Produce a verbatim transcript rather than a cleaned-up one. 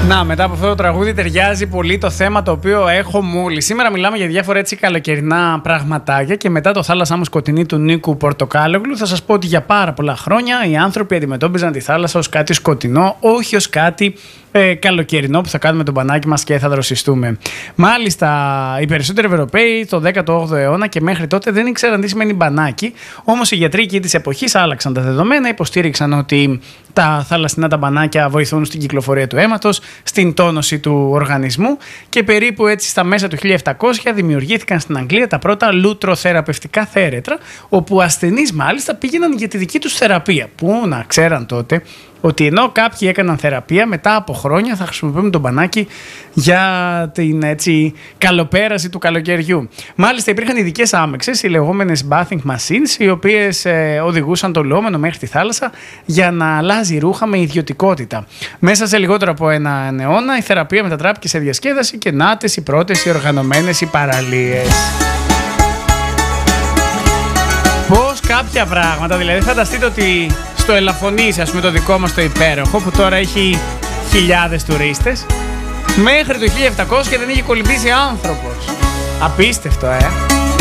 Να, μετά από αυτό το τραγούδι ταιριάζει πολύ το θέμα το οποίο έχω μόλις. Σήμερα μιλάμε για διάφορα έτσι καλοκαιρινά πραγματάκια και μετά το θάλασσά μου σκοτεινή του Νίκου Πορτοκάλογλου θα σας πω ότι για πάρα πολλά χρόνια οι άνθρωποι αντιμετώπιζαν τη θάλασσα ως κάτι σκοτεινό, όχι ως κάτι ε, καλοκαιρινό που θα κάνουμε τον μπανάκι μας και θα δροσιστούμε. Μάλιστα, οι περισσότεροι Ευρωπαίοι το δέκατο όγδοο αιώνα και μέχρι τότε δεν ήξεραν τι σημαίνει μπανάκι, όμως οι γιατροί εκεί της εποχής άλλαξαν τα δεδομένα, υποστήριξαν ότι τα θαλασσινά τα μπανάκια βοηθούν στην κυκλοφορία του αίματος, στην τόνωση του οργανισμού και περίπου έτσι στα μέσα του χίλια επτακόσια δημιουργήθηκαν στην Αγγλία τα πρώτα λουτροθεραπευτικά θέρετρα, όπου ασθενείς μάλιστα πήγαιναν για τη δική τους θεραπεία. Πού να ξέραν τότε ότι ενώ κάποιοι έκαναν θεραπεία, μετά από χρόνια θα χρησιμοποιούμε τον μπανάκι για την έτσι, καλοπέραση του καλοκαιριού. Μάλιστα υπήρχαν ειδικές άμεξες, οι λεγόμενες bathing machines, οι οποίες ε, οδηγούσαν το λόμενο μέχρι τη θάλασσα για να αλλάζει ρούχα με ιδιωτικότητα. Μέσα σε λιγότερο από ένα αιώνα η θεραπεία μετατράπηκε σε διασκέδαση και νάτες οι πρώτες οι οργανωμένες οι παραλίες. Πώς κάποια πράγματα, δηλαδή φανταστείτε ότι στο Ελαφωνήσι, ας πούμε το δικό μας το υπέροχο που τώρα έχει χιλιάδες τουρίστες, μέχρι το χίλια επτακόσια δεν είχε κολυμπήσει άνθρωπος. Απίστευτο, ε!